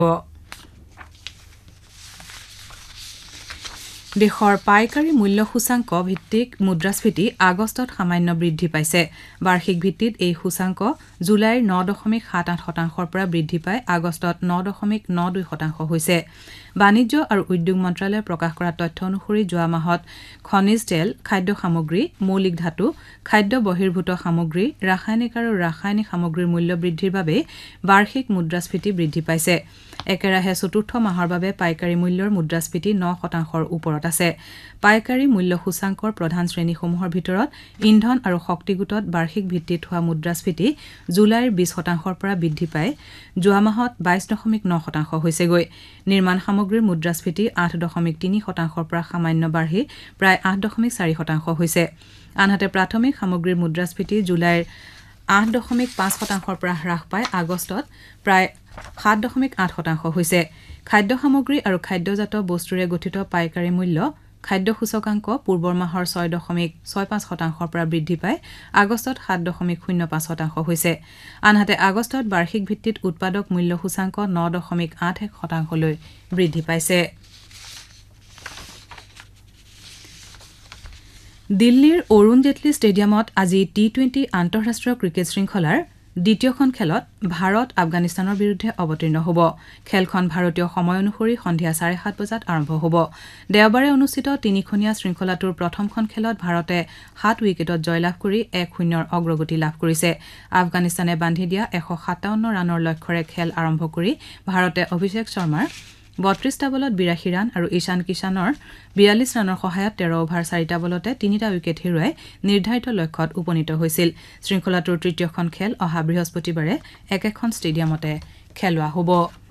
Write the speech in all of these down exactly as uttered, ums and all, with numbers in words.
দেশৰ পাইকাৰী মূল্য সূচাংক ভিত্তিক মুদ্ৰাস্ফীতি আগষ্টত সামান্য বৃদ্ধি পাইছে। বাৰ্ষিক ভিত্তিত এই সূচাংক জুলাইৰ ন দশমিক সাত আঠ শতাংশৰ পৰা বৃদ্ধি পাই আগষ্টত ন দশমিক ন দুই শতাংশ হৈছে। বাণিজ্য আৰু উদ্যোগ মন্ত্ৰালয়ে প্ৰকাশ কৰা তথ্য অনুসৰি যোৱা মাহত খনিজ তেল, খাদ্য সামগ্ৰী, মৌলিক ধাতু, খাদ্য বহিৰ্ভূত সামগ্ৰী, ৰাসায়নিক আৰু ৰাসায়নিক সামগ্ৰীৰ মূল্য বৃদ্ধিৰ বাবে বাৰ্ষিক মুদ্ৰাস্ফীতি বৃদ্ধি পাইছে। একেৰাহে চতুৰ্থ মাহৰ বাবে পাইকাৰী মূল্যৰ মুদ্ৰাস্ফীতি ন শতাংশৰ ওপৰত আছে। পাইকাৰী মূল্য সূচাংকৰ প্ৰধান শ্ৰেণীসমূহৰ ভিতৰত ইন্ধন আৰু শক্তি গোটত বাৰ্ষিক ভিত্তিত হোৱা মুদ্ৰাস্ফীতি জুলাইৰ বিশ শতাংশৰ পৰা বৃদ্ধি পাই যোৱা মাহত বাইশ দশমিক ন শতাংশ হৈছেগৈ। নিৰ্মাণ সামগ্ৰীৰ মুদ্ৰাস্ফীতি আঠ দশমিক তিনি শতাংশৰ পৰা সামান্য বাঢ়ি প্ৰায় আঠ দশমিক চাৰি শতাংশ হৈছে। আনহাতে প্ৰাথমিক সামগ্ৰীৰ মুদ্ৰাস্ফীতি জুলাইৰ আঠ দশমিক পাঁচ শতাংশৰ পৰা হ্ৰাস পাই আগষ্টত প্ৰায় সাত দশমিক আঠ শতাংশ হৈছে। খাদ্য সামগ্ৰী আৰু খাদ্যজাত বস্তুৰে গঠিত পাইকাৰী মূল্য খাদ্য সূচকাংক পূৰ্বৰ মাহৰ ছয় দশমিক ছয় পাঁচ শতাংশৰ পৰা বৃদ্ধি পাই আগষ্টত সাত দশমিক শূন্য পাঁচ শতাংশ হৈছে। আনহাতে আগষ্টত বাৰ্ষিক ভিত্তিত উৎপাদক মূল্য সূচাংক ন দশমিক আঠ এক শতাংশলৈ বৃদ্ধি পাইছে। দিল্লীৰ অৰুণ জেটলী ষ্টেডিয়ামত আজি টি টুৱেণ্টি আন্তঃৰাষ্ট্ৰীয় ক্ৰিকেট শৃংখলাৰ দ্বিতীয়খন খেলত ভাৰত আফগানিস্তানৰ বিৰুদ্ধে অৱতীৰ্ণ হ'ব। খেলখন ভাৰতীয় সময় অনুসৰি সন্ধিয়া চাৰে সাত বজাত আৰম্ভ হ'ব। দেওবাৰে অনুষ্ঠিত তিনিখনীয়া শৃংখলাটোৰ প্ৰথমখন খেলত ভাৰতে সাত উইকেটত জয়লাভ কৰি এক শূন্যৰ অগ্ৰগতি লাভ কৰিছে। আফগানিস্তানে বান্ধি দিয়া এশ সাতাৱন্ন ৰানৰ লক্ষ্যৰে খেল আৰম্ভ কৰি ভাৰতে অভিষেক শৰ্মাৰ বত্ৰিশটা বলত বিৰাশী ৰান আৰু ঈশান কিষাণৰ বিয়াল্লিছ ৰানৰ সহায়ত তেৰ অভাৰ চাৰিটা বলতে তিনিটা উইকেট হেৰুৱাই নিৰ্ধাৰিত লক্ষ্যত উপনীত হৈছিল। শৃংখলাটোৰ তৃতীয়খন খেল অহা বৃহস্পতিবাৰে একেখন ষ্টেডিয়ামতে খেলোৱা হ'ব।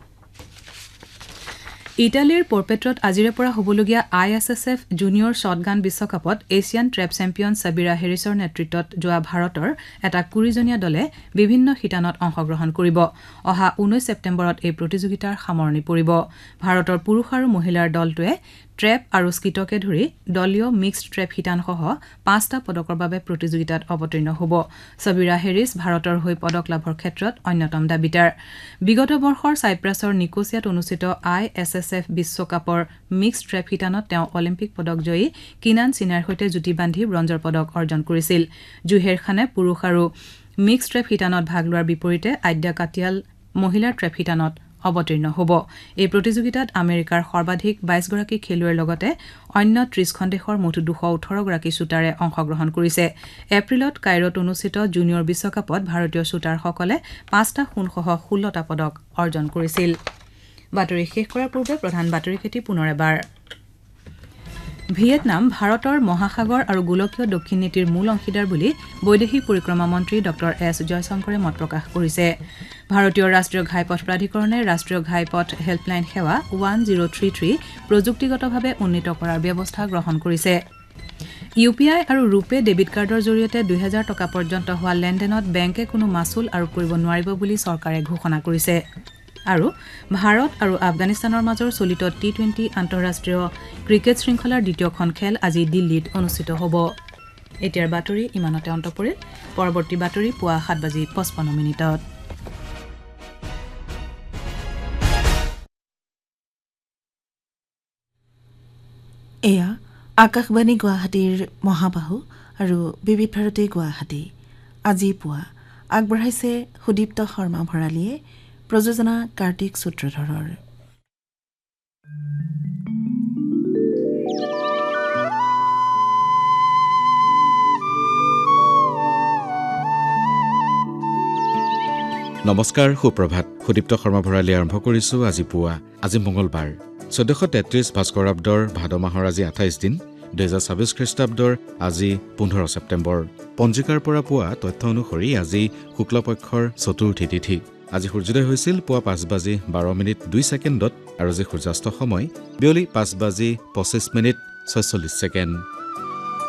ইটালীৰ পৰ্পেট্ৰত আজিৰে পৰা হ'বলগীয়া I S S F junior shotgun বিশ্বকাপত এছিয়ান ট্ৰেপ চেম্পিয়ন সাবিৰা হেৰিছৰ নেতৃত্বত যোৱা ভাৰতৰ এটা কুৰিজনীয়া দলে বিভিন্ন শিতানত অংশগ্ৰহণ কৰিব। অহা ঊনৈশ ছেপ্টেম্বৰত এই প্ৰতিযোগিতাৰ সামৰণি পৰিব। ভাৰতৰ পুৰুষ আৰু মহিলাৰ দলটোৱে ট্ৰেপ আৰু স্কিটকে ধৰি দলীয় মিক্সড ট্ৰেপ শিতানসহ পাঁচটা পদকৰ বাবে প্ৰতিযোগিতাত অৱতীৰ্ণ হ'ব। সাবিৰা হেৰিছ ভাৰতৰ হৈ পদক লাভৰ ক্ষেত্ৰত অন্যতম দাবীদাৰ। বিগত বৰ্ষৰ ছাইপ্ৰাছৰ নিকোছিয়াত অনুষ্ঠিত আই এছ এছ এফ বিশ্বকাপৰ মিক্সড ট্ৰেপ শিতানত তেওঁ অলিম্পিক পদকজয়ী কিনান চিনাৰ সৈতে যুটি বান্ধি ব্ৰঞ্জৰ পদক অৰ্জন কৰিছিল। জুহেৰ খানে পুৰুষ আৰু মিক্সড ট্ৰেপ শিতানত ভাগ লোৱাৰ বিপৰীতে আদ্যা কাটিয়াল মহিলাৰ ট্ৰেপ শিতানত অৱতীৰ্ণ হ'ব। এই প্ৰতিযোগিতাত আমেৰিকাৰ সৰ্বাধিক বাইশগৰাকী খেলুৱৈৰ লগতে অন্য ত্ৰিশখন দেশৰ মুঠ দুশ ওঠৰ গৰাকী শ্বুটাৰে অংশগ্ৰহণ কৰিছে। এপ্ৰিলত কাইৰত অনুষ্ঠিত জুনিয়ৰ বিশ্বকাপত ভাৰতীয় শ্বুটাৰসকলে পাঁচটা সোণসহ ষোল্লটা পদক অৰ্জন কৰিছিল। বাতৰি শেষ কৰাৰ পূৰ্বে প্ৰধান বাতৰি কেটি পুনৰ এবাৰ। ভিয়েটনাম ভাৰতৰ মহাসাগৰ আৰু গোলকীয় দক্ষিণ নীতিৰ মূল অংশীদাৰ বুলি বৈদেশিক পৰিক্ৰমা মন্ত্ৰী ডক্টৰ এছ জয়শংকৰে মত প্ৰকাশ কৰিছে। ভাৰতীয় ৰাষ্ট্ৰীয় ঘাইপথ প্ৰাধিকৰণে ৰাষ্ট্ৰীয় ঘাইপথ হেল্পলাইন সেৱা ওৱান জিৰ' থ্ৰী থ্ৰী প্ৰযুক্তিগতভাৱে উন্নীত কৰাৰ ব্যৱস্থা গ্ৰহণ কৰিছে। ইউ পি আই আৰু ৰূপে ডেবিট কাৰ্ডৰ জৰিয়তে দুহেজাৰ টকা পৰ্যন্ত হোৱা লেনদেনত বেংকে কোনো মাচুল আৰোপ কৰিব নোৱাৰিব বুলি চৰকাৰে ঘোষণা কৰিছে। আৰু ভাৰত আৰু আফগানিস্তানৰ মাজৰ চলিত টি টুৱেণ্টি আন্তঃৰাষ্ট্ৰীয় ক্ৰিকেট শৃংখলাৰ দ্বিতীয়খন খেল আজি দিল্লীত অনুষ্ঠিত হ'ব। এতিয়াৰ বাতৰি ইমানতে অন্ত পৰিল। পৰৱৰ্তী বাতৰি পুৱা সাত বাজি পঁচপন্ন মিনিটত। এয়া আকাশবাণী গুৱাহাটীৰ মহাবাহু আৰু বিবিধ ভাৰতী গুৱাহাটী। আজি পুৱা আগবঢ়াইছে সুদীপ্ত শৰ্মা ভৰালীয়ে, প্ৰযোজনা কাৰ্তিক সূত্ৰধৰৰ। নমস্কাৰ, সুপ্ৰভাত। সুদীপ্ত শৰ্মা ভৰালী আৰম্ভ কৰিছো আজি পুৱা। আজি মঙলবাৰ চৈধ্যশ তেত্ৰিশ ভাস্কৰাব্দৰ ভাদ মাহৰ আজি আঠাইছ দিন, দুহেজাৰ ছাব্বিছ খ্ৰীষ্টাব্দৰ আজি পোন্ধৰ ছেপ্টেম্বৰ। পঞ্জিকাৰ পৰা পোৱা তথ্য অনুসৰি আজি শুক্লপক্ষৰ চতুৰ্থী তিথি। আজি সূৰ্যোদয় হৈছিল পুৱা পাঁচ বাজি বাৰ মিনিট দুই ছেকেণ্ডত আৰু আজি সূৰ্যাস্ত সময় বিয়লি পাঁচ বাজি পঁচিছ মিনিট ছয়চল্লিছ ছেকেণ্ড।